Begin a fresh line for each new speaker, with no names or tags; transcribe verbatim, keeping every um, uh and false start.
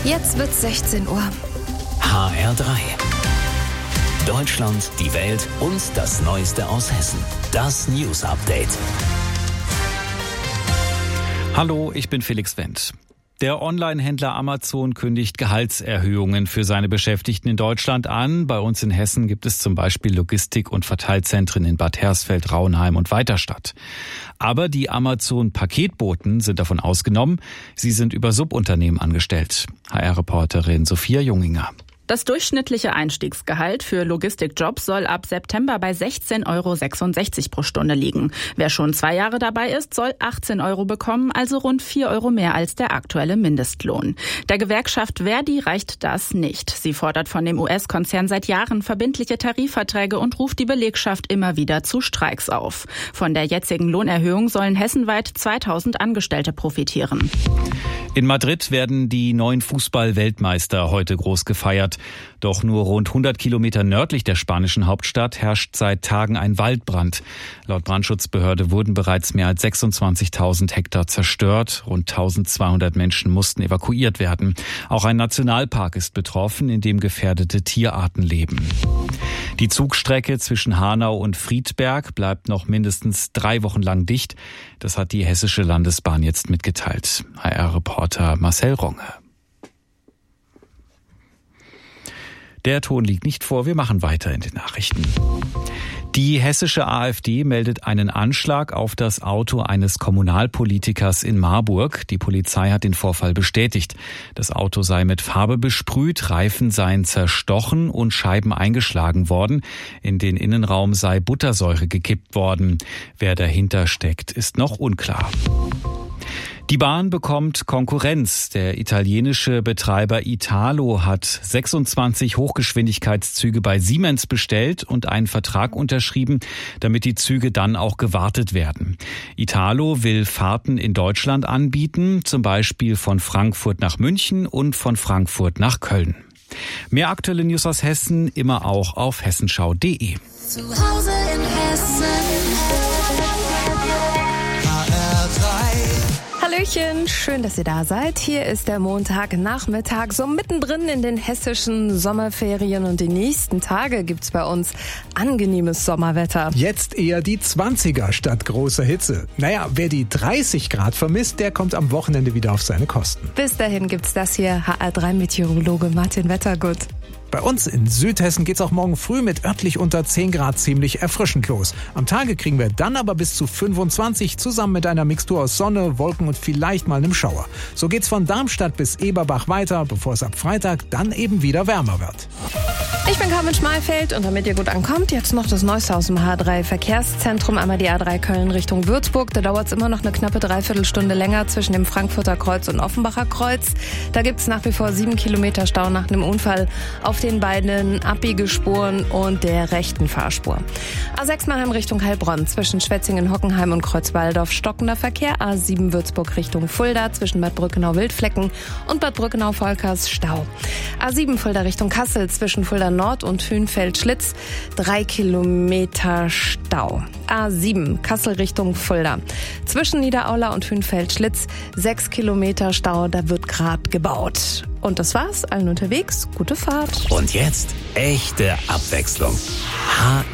Jetzt wird's sechzehn Uhr.
H R drei. Deutschland, die Welt und das Neueste aus Hessen. Das News Update.
Hallo, ich bin Felix Wendt. Der Online-Händler Amazon kündigt Gehaltserhöhungen für seine Beschäftigten in Deutschland an. Bei uns in Hessen gibt es zum Beispiel Logistik- und Verteilzentren in Bad Hersfeld, Rauenheim und Weiterstadt. Aber die Amazon-Paketboten sind davon ausgenommen. Sie sind über Subunternehmen angestellt. H R-Reporterin Sophia Junginger.
Das durchschnittliche Einstiegsgehalt für Logistikjobs soll ab September bei sechzehn Euro sechsundsechzig pro Stunde liegen. Wer schon zwei Jahre dabei ist, soll achtzehn Euro bekommen, also rund vier Euro mehr als der aktuelle Mindestlohn. Der Gewerkschaft Verdi reicht das nicht. Sie fordert von dem U S-Konzern seit Jahren verbindliche Tarifverträge und ruft die Belegschaft immer wieder zu Streiks auf. Von der jetzigen Lohnerhöhung sollen hessenweit zweitausend Angestellte profitieren.
In Madrid werden die neuen Fußball-Weltmeister heute groß gefeiert. Doch nur rund hundert Kilometer nördlich der spanischen Hauptstadt herrscht seit Tagen ein Waldbrand. Laut Brandschutzbehörde wurden bereits mehr als sechsundzwanzigtausend Hektar zerstört. Rund eintausendzweihundert Menschen mussten evakuiert werden. Auch ein Nationalpark ist betroffen, in dem gefährdete Tierarten leben. Die Zugstrecke zwischen Hanau und Friedberg bleibt noch mindestens drei Wochen lang dicht. Das hat die Hessische Landesbahn jetzt mitgeteilt. H R-Reporter Marcel Ronge. Der Ton liegt nicht vor, wir machen weiter in den Nachrichten. Die hessische AfD meldet einen Anschlag auf das Auto eines Kommunalpolitikers in Marburg. Die Polizei hat den Vorfall bestätigt. Das Auto sei mit Farbe besprüht, Reifen seien zerstochen und Scheiben eingeschlagen worden. In den Innenraum sei Buttersäure gekippt worden. Wer dahinter steckt, ist noch unklar. Die Bahn bekommt Konkurrenz. Der italienische Betreiber Italo hat sechsundzwanzig Hochgeschwindigkeitszüge bei Siemens bestellt und einen Vertrag unterschrieben, damit die Züge dann auch gewartet werden. Italo will Fahrten in Deutschland anbieten, zum Beispiel von Frankfurt nach München und von Frankfurt nach Köln. Mehr aktuelle News aus Hessen immer auch auf hessenschau punkt de.
Zu Hause in Hessen. Hallöchen, schön, dass ihr da seid. Hier ist der Montagnachmittag, so mittendrin in den hessischen Sommerferien und die nächsten Tage gibt's bei uns angenehmes Sommerwetter.
Jetzt eher die zwanziger statt großer Hitze. Naja, wer die dreißig Grad vermisst, der kommt am Wochenende wieder auf seine Kosten.
Bis dahin gibt's das hier, H R drei Meteorologe Martin Wettergut.
Bei uns in Südhessen geht's auch morgen früh mit örtlich unter zehn Grad ziemlich erfrischend los. Am Tage kriegen wir dann aber bis zu fünfundzwanzig zusammen mit einer Mixtur aus Sonne, Wolken und vielleicht mal einem Schauer. So geht's von Darmstadt bis Eberbach weiter, bevor es ab Freitag dann eben wieder wärmer wird.
Ich bin Carmen Schmalfeld und damit ihr gut ankommt, jetzt noch das Neueste aus dem H drei Verkehrszentrum. Einmal die A drei Köln Richtung Würzburg. Da dauert es immer noch eine knappe Dreiviertelstunde länger zwischen dem Frankfurter Kreuz und Offenbacher Kreuz. Da gibt es nach wie vor sieben Kilometer Stau nach einem Unfall auf den beiden Abbiegespuren und der rechten Fahrspur. A sechs Mannheim Richtung Heilbronn zwischen Schwetzingen, Hockenheim und Kreuzwaldorf stockender Verkehr. A sieben Würzburg Richtung Fulda zwischen Bad Brückenau-Wildflecken und Bad Brückenau-Volkers Stau. A sieben Fulda Richtung Kassel zwischen Fulda Nord und Hünfeld-Schlitz drei Kilometer Stau. A sieben Kassel Richtung Fulda zwischen Niederaula und Hünfeld-Schlitz sechs Kilometer Stau, da wird gerade gebaut. Und das war's, allen unterwegs, gute Fahrt.
Und jetzt echte Abwechslung. H